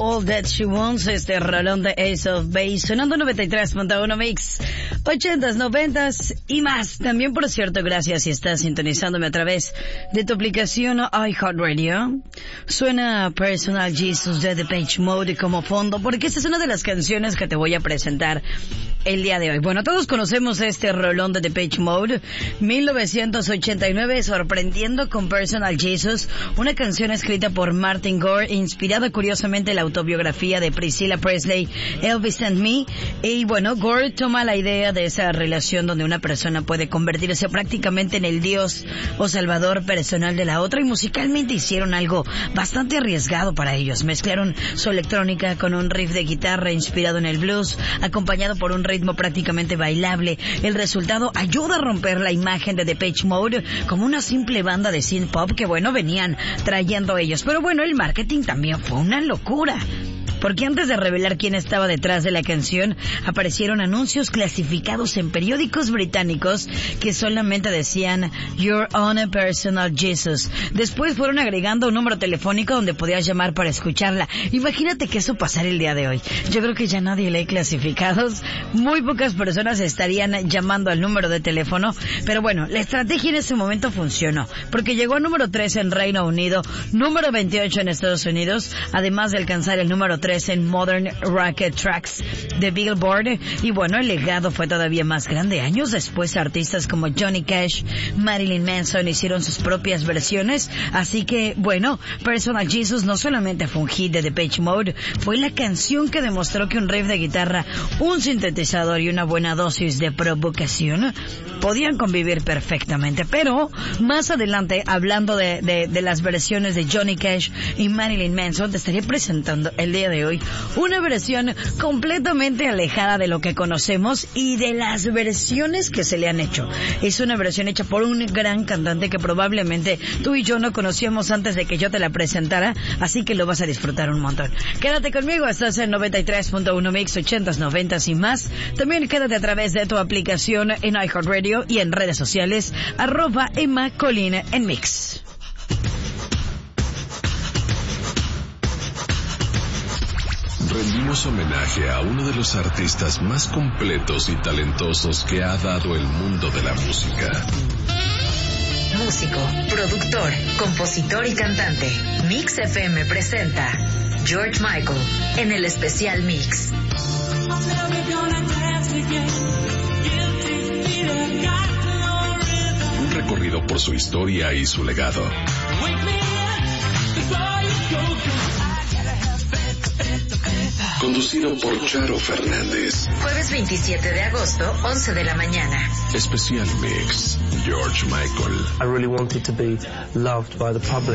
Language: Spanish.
All That She Wants, este rolón de Ace of Base, sonando 93.1 Mix, 80s, 90s y más. También, por cierto, gracias si estás sintonizándome a través de tu aplicación iHeartRadio. Suena Personal Jesus de Depeche Mode como fondo, porque esta es una de las canciones que te voy a presentar el día de hoy. Bueno, todos conocemos este rolón de Depeche Mode, 1989, sorprendiendo con Personal Jesus, una canción escrita por Martin Gore, inspirada curiosamente en la autobiografía de Priscilla Presley, Elvis and Me. Y bueno, Gore toma la idea de esa relación donde una persona puede convertirse prácticamente en el dios o salvador personal de la otra, y musicalmente hicieron algo bastante arriesgado para ellos. Mezclaron su electrónica con un riff de guitarra inspirado en el blues, acompañado por un ritmo prácticamente bailable. El resultado ayuda a romper la imagen de Depeche Mode como una simple banda de synth pop que, bueno, venían trayendo ellos. Pero bueno, el marketing también fue una locura, porque antes de revelar quién estaba detrás de la canción, aparecieron anuncios clasificados en periódicos británicos que solamente decían Your Own Personal Jesus. Después fueron agregando un número telefónico donde podías llamar para escucharla. Imagínate que eso pasara el día de hoy. Yo creo que ya nadie lee clasificados. Muy pocas personas estarían llamando al número de teléfono. Pero bueno, la estrategia en ese momento funcionó, porque llegó al número 3 en Reino Unido, número 28 en Estados Unidos, además de alcanzar el número 3 en Modern Rocket Tracks de Billboard. Y bueno, el legado fue todavía más grande. Años después, artistas como Johnny Cash, Marilyn Manson hicieron sus propias versiones. Así que, bueno, Personal Jesus no solamente fue un hit de Depeche Mode, fue la canción que demostró que un riff de guitarra, un sintetizador y una buena dosis de provocación podían convivir perfectamente. Pero más adelante, hablando de las versiones de Johnny Cash y Marilyn Manson, te estaré presentando el día de hoy una versión completamente alejada de lo que conocemos y de las versiones que se le han hecho. Es una versión hecha por un gran cantante que probablemente tú y yo no conocíamos antes de que yo te la presentara, así que lo vas a disfrutar un montón. Quédate conmigo, estás en 93.1 Mix, 80s, 90s y más. También quédate a través de tu aplicación en iHeartRadio y en redes sociales, @Emma Colina en Mix. Rendimos homenaje a uno de los artistas más completos y talentosos que ha dado el mundo de la música. Músico, productor, compositor y cantante. Mix FM presenta George Michael en el especial Mix. Un recorrido por su historia y su legado. Conducido por Charo Fernández. Jueves 27 de agosto, 11 de la mañana. Especial Mix, George Michael. I really wanted to be loved by the public.